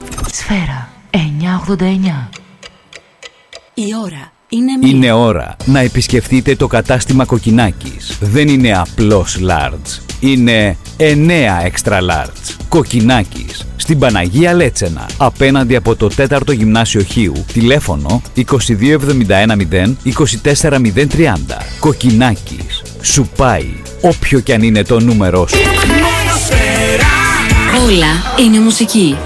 Σφαίρα 989. Η ώρα είναι μία. Είναι ώρα να επισκεφτείτε το κατάστημα Κοκκινάκης. Δεν είναι απλώς large. Είναι 9 extra large. Κοκκινάκης. Στην Παναγία Λέτσενα. Απέναντι από το 4ο Γυμνάσιο Χίου. Τηλέφωνο 22710 24030. Κοκκινάκης. Σου πάει όποιο κι αν είναι το νούμερό σου. Όλα είναι μουσική.